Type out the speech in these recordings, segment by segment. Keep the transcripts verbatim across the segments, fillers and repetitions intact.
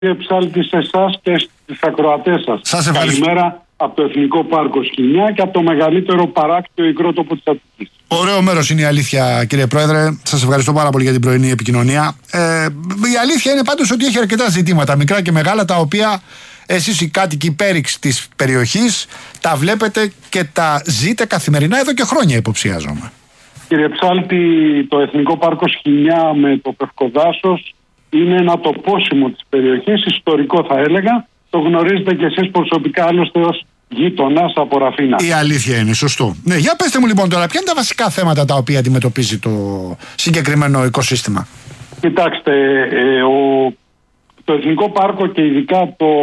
Κύριε Ψάλτη, σε εσάς και στις ακροατές σας. Σας ευχαριστώ. Καλημέρα από το Εθνικό Πάρκο Σχοινιά και από το μεγαλύτερο παράκτιο υγρότοπο της Αττικής. Ωραίο μέρος είναι η αλήθεια, κύριε Πρόεδρε. Σας ευχαριστώ πάρα πολύ για την πρωινή επικοινωνία. Ε, η αλήθεια είναι πάντως ότι έχει αρκετά ζητήματα, μικρά και μεγάλα, τα οποία εσείς οι κάτοικοι πέριξ της περιοχής τα βλέπετε και τα ζείτε καθημερινά εδώ και χρόνια, υποψιάζομαι. Κύριε Ψάλτη, το Εθνικό Πάρκο Σχοινιά με το Πευκοδάσος είναι ένα τοπόσιμο της περιοχής, ιστορικό θα έλεγα. Το γνωρίζετε κι εσείς προσωπικά, άλλωστε ως γείτονας από Ραφίνα. Η αλήθεια είναι, σωστό. Ναι, για πέστε μου λοιπόν τώρα, ποια είναι τα βασικά θέματα τα οποία αντιμετωπίζει το συγκεκριμένο οικοσύστημα? Κοιτάξτε, ε, ο, το Εθνικό Πάρκο και ειδικά το,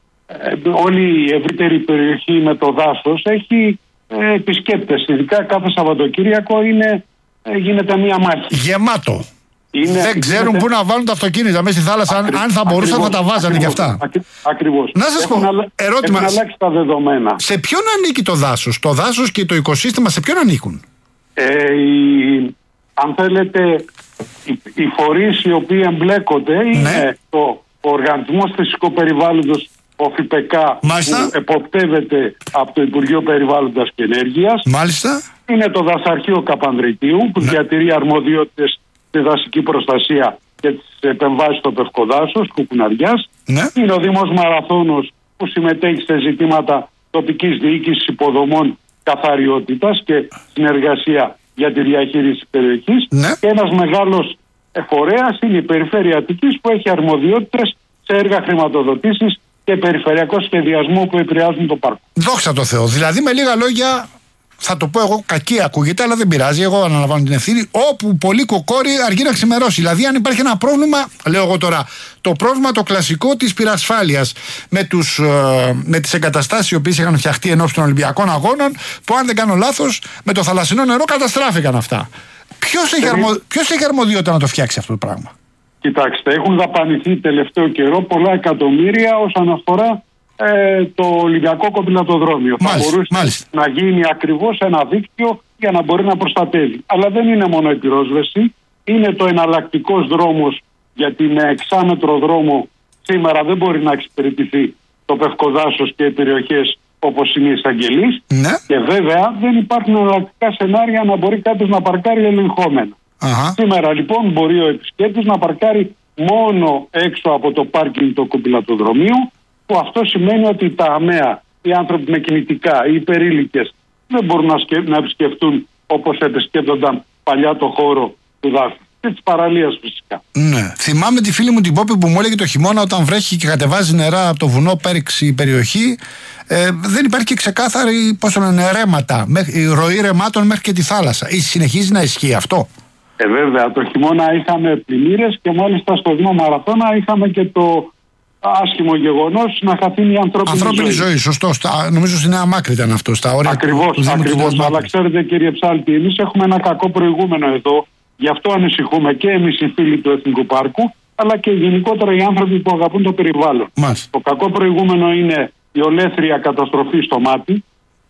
ε, όλη η ευρύτερη περιοχή με το δάσος έχει ε, επισκέπτες. Ειδικά κάθε Σαββατοκύριακο είναι, ε, γίνεται μία μάχη. Γεμάτο. Είναι, δεν ξέρουν είναι... πού να βάλουν τα αυτοκίνητα μέσα στη θάλασσα. Ακρι... Αν θα μπορούσαν ακριβώς, θα τα βάζανε κι αυτά. Ακριβώς. Να σας έχουν πω, αλα... ερώτημα. Έχουν αλλάξει τα δεδομένα. Σε ποιον ανήκει το δάσος? Το δάσος και το οικοσύστημα σε ποιον ανήκουν? Ε, η... Αν θέλετε, οι, οι φορείς οι οποίοι εμπλέκονται ναι. είναι το, ο Οργανισμός Φυσικού Περιβάλλοντος, ο ΦΥΠΕΚΑ, Μάλιστα. που εποπτεύεται από το Υπουργείο Περιβάλλοντος και Ενέργειας. Μάλιστα. Είναι το Δασαρχείο Καπανδριτίου που ναι. διατηρεί αρμοδιότητες στη δασική προστασία και τις επεμβάσεις στο Πευκοδάσος, Κουκουναριάς. Ναι. Είναι ο Δήμος Μαραθώνος που συμμετέχει σε ζητήματα τοπικής διοίκησης, υποδομών, καθαριότητας και συνεργασία για τη διαχείριση της περιοχής. Ναι. Και ένας μεγάλος φορέας είναι η Περιφέρεια Αττικής που έχει αρμοδιότητες σε έργα χρηματοδοτήσεις και περιφερειακό σχεδιασμό που επηρεάζουν το πάρκο. Δόξα τω Θεώ. Δηλαδή, με λίγα λόγια, θα το πω εγώ, κακή ακούγεται, αλλά δεν πειράζει. Εγώ αναλαμβάνω την ευθύνη. Όπου πολύ κοκόρι αργεί να ξημερώσει. Δηλαδή, αν υπάρχει ένα πρόβλημα, λέω εγώ τώρα, το πρόβλημα το κλασικό της πυρασφάλειας με, τους, ε, με τις εγκαταστάσεις οι οποίες είχαν φτιαχτεί ενώπιον των Ολυμπιακών Αγώνων, που αν δεν κάνω λάθος, με το θαλασσινό νερό καταστράφηκαν αυτά. Ποιος έχει, αρμο, ποιος έχει αρμοδιότητα να το φτιάξει αυτό το πράγμα? Κοιτάξτε, έχουν δαπανηθεί τελευταίο καιρό πολλά εκατομμύρια όσον αφορά ε, το Ολυμπιακό Κοπηλατοδρόμιο. Μάλιστα, θα μπορούσε μάλιστα. να γίνει ακριβώς ένα δίκτυο για να μπορεί να προστατεύει. Αλλά δεν είναι μόνο η πυρόσβεση, είναι το εναλλακτικός δρόμος, γιατί με εξάμετρο δρόμο σήμερα δεν μπορεί να εξυπηρετηθεί το Πευκοδάσος και οι περιοχές όπως είναι οι Εισαγγελείς. Ναι. Και βέβαια δεν υπάρχουν εναλλακτικά σενάρια να μπορεί κάποιος να παρκάρει ελεγχόμενα. Αχα. Σήμερα λοιπόν μπορεί ο επισκέπτης να παρκάρει μόνο έξω από το πάρκινγκ του Κοπηλατοδρομίου, που αυτό σημαίνει ότι τα αμαία, οι άνθρωποι με κινητικά, οι υπερήλικες δεν μπορούν να, σκε... να επισκεφτούν όπως επισκέπτονταν παλιά το χώρο του δάσους και της παραλίας φυσικά. Ναι. Θυμάμαι τη φίλη μου την Πόπη που μου έλεγε το χειμώνα, όταν βρέχει και κατεβάζει νερά από το βουνό Πέριξ η περιοχή, ε, δεν υπάρχει και ξεκάθαρη, πώς το λένε, ρέματα, η ροή ρεμάτων μέχρι και τη θάλασσα. Ή συνεχίζει να ισχύει αυτό? Ε, βέβαια, το χειμώνα είχαμε πλημμύρες και μάλιστα στο Δήμο Μαραθώνα είχαμε και το άσχημο γεγονός να χαθεί η ανθρώπινη, ανθρώπινη ζωή. ζωή. Σωστό. Στα, νομίζω στη Νέα Μάκρη ήταν αυτό. Στα όρια ακριβώς, του, του ακριβώς. Αλλά ξέρετε, κύριε Ψάλτη, εμείς έχουμε ένα κακό προηγούμενο εδώ. Γι' αυτό ανησυχούμε και εμείς οι φίλοι του Εθνικού Πάρκου, αλλά και γενικότερα οι άνθρωποι που αγαπούν το περιβάλλον. Μάλιστα. Το κακό προηγούμενο είναι η ολέθρια καταστροφή στο μάτι.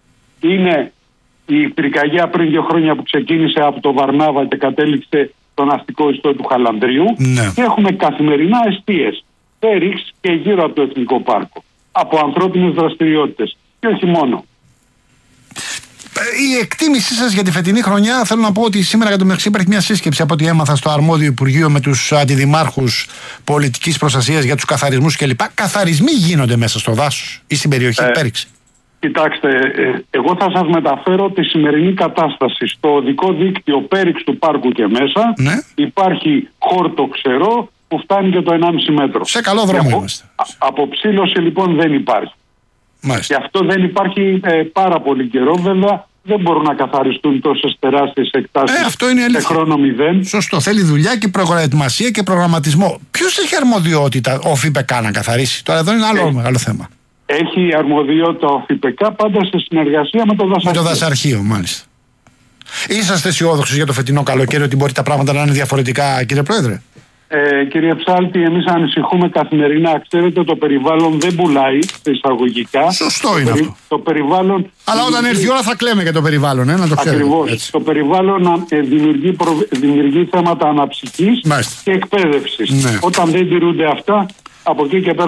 Είναι η πυρκαγιά πριν δύο χρόνια που ξεκίνησε από το Βαρνάβα και κατέληξε στον αστικό ιστό του Χαλανδρίου. Ναι. Και έχουμε καθημερινά εστίες, πέριξ και γύρω από το Εθνικό Πάρκο, από ανθρώπινες δραστηριότητες. Και όχι μόνο. Η εκτίμησή σας για τη φετινή χρονιά, θέλω να πω ότι σήμερα για το μεταξύ υπάρχει μια σύσκεψη από ό,τι έμαθα στο αρμόδιο Υπουργείο με τους αντιδημάρχους πολιτικής προστασίας για τους καθαρισμούς κλπ. Καθαρισμοί γίνονται μέσα στο δάσος ή στην περιοχή ε, Πέριξ? Κοιτάξτε, ε, εγώ θα σας μεταφέρω τη σημερινή κατάσταση. Στο οδικό δίκτυο Πέριξ του πάρκου και μέσα, ναι, υπάρχει χόρτο ξερό που φτάνει και το ενάμιση μέτρο. Σε καλό δρόμο από, είμαστε. Α, αποψήλωση λοιπόν δεν υπάρχει. Μάλιστα. Και αυτό δεν υπάρχει ε, πάρα πολύ καιρό. Βέβαια δεν μπορούν να καθαριστούν τόσες τεράστιες εκτάσεις ε, αυτό είναι σε χρόνο μηδέν. Σωστό. Θέλει δουλειά και προετοιμασία και προγραμματισμό. Ποιος έχει αρμοδιότητα ο ΦΥΠΕΚΑ να καθαρίσει? Τώρα εδώ είναι άλλο ε, μεγάλο θέμα. Έχει αρμοδιότητα ο ΦΥΠΕΚΑ πάντα σε συνεργασία με το Δασαρχείο. Με το Δασαρχείο, μάλιστα. Είσαστε αισιόδοξοι για το φετινό καλοκαίρι ότι μπορεί τα πράγματα να είναι διαφορετικά, κύριε Πρόεδρε? Ε, κύριε Ψάλτη, εμείς ανησυχούμε καθημερινά. Ξέρετε, το περιβάλλον δεν πουλάει εισαγωγικά. Σωστό είναι το, αυτό. Το περιβάλλον. Αλλά όταν έρθει η ώρα θα κλαίμε για το περιβάλλον, ε, να το ξέρετε. Ακριβώς. Το περιβάλλον ε, δημιουργεί, προ... δημιουργεί θέματα αναψυχής και εκπαίδευσης. Ναι. Όταν δεν τηρούνται αυτά, Από εκεί και πέρα